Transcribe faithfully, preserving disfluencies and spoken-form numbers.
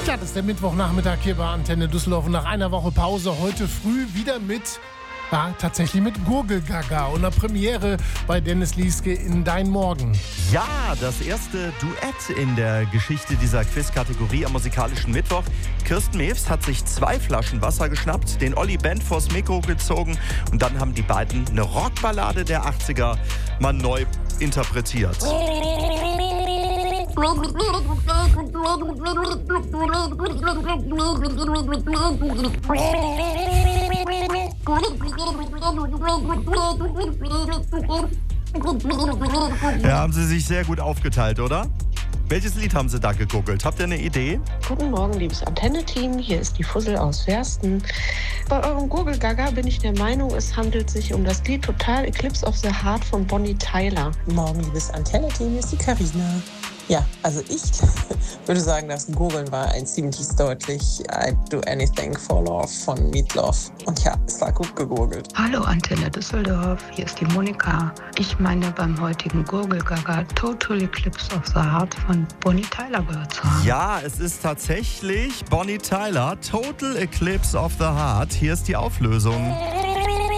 Ja, das ist der Mittwochnachmittag hier bei Antenne Düsseldorf und nach einer Woche Pause heute früh wieder mit, ja, tatsächlich mit Gurgelgaga und einer Premiere bei Dennis Lieske in Dein Morgen. Ja, das erste Duett in der Geschichte dieser Quiz-Kategorie am musikalischen Mittwoch. Kirsten Mewes hat sich zwei Flaschen Wasser geschnappt, den Olli Band vors Mikro gezogen und dann haben die beiden eine Rockballade der achtziger mal neu interpretiert. Ja, haben Sie sich sehr gut aufgeteilt, oder? Welches Lied haben Sie da gegoogelt? Habt ihr eine Idee? Guten Morgen, liebes Antenne-Team. Hier ist die Fussel aus Wersten. Bei eurem Gurgelgaga bin ich der Meinung, es handelt sich um das Lied Total Eclipse of the Heart von Bonnie Tyler. Morgen, liebes Antenne-Team, hier ist die Carina. Ja, also ich würde sagen, das Gurgeln war ein ziemlich deutlich I Do Anything for Love von Meatloaf. Und ja, es war gut gegurgelt. Hallo Antenne Düsseldorf, hier ist die Monika. Ich meine beim heutigen Gurgelgaga Total Eclipse of the Heart von Bonnie Tyler gehört zu haben. Ja, es ist tatsächlich Bonnie Tyler, Total Eclipse of the Heart. Hier ist die Auflösung.